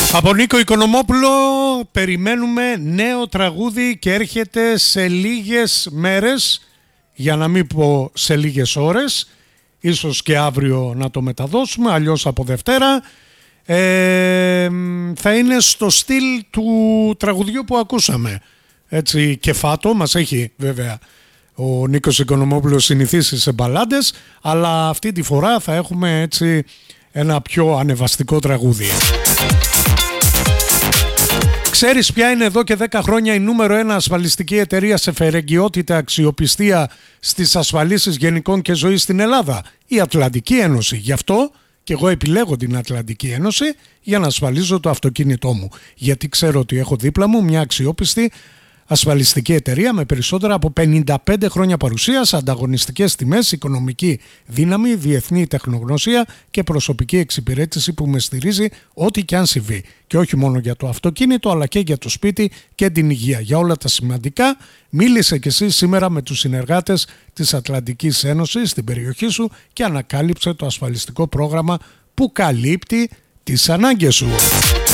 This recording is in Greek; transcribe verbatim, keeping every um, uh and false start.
Από Νίκο Οικονομόπουλο περιμένουμε νέο τραγούδι και έρχεται σε λίγες μέρες, για να μην πω σε λίγες ώρες, ίσως και αύριο να το μεταδώσουμε, αλλιώς από Δευτέρα. Ε, θα είναι στο στυλ του τραγουδιού που ακούσαμε, έτσι, κεφάτο, μας έχει βέβαια ο Νίκος Οικονομόπουλος συνηθίσει σε μπαλάντες, αλλά αυτή τη φορά θα έχουμε έτσι ένα πιο ανεβαστικό τραγούδι. Ξέρεις ποια είναι εδώ και δέκα χρόνια η νούμερο ένα ασφαλιστική εταιρεία σε φερεγγιότητα, αξιοπιστία στις ασφαλίσεις γενικών και ζωής στην Ελλάδα? Η Ατλαντική Ένωση. Γι' αυτό και εγώ επιλέγω την Ατλαντική Ένωση για να ασφαλίζω το αυτοκίνητό μου. Γιατί ξέρω ότι έχω δίπλα μου μια αξιόπιστη ασφαλιστική εταιρεία με περισσότερα από πενήντα πέντε χρόνια παρουσίας, ανταγωνιστικές τιμές, οικονομική δύναμη, διεθνή τεχνογνωσία και προσωπική εξυπηρέτηση που με στηρίζει ό,τι και αν συμβεί. Και όχι μόνο για το αυτοκίνητο, αλλά και για το σπίτι και την υγεία. Για όλα τα σημαντικά, μίλησε και εσύ σήμερα με τους συνεργάτες της Ατλαντικής Ένωσης στην περιοχή σου και ανακάλυψε το ασφαλιστικό πρόγραμμα που καλύπτει τις ανάγκες σου.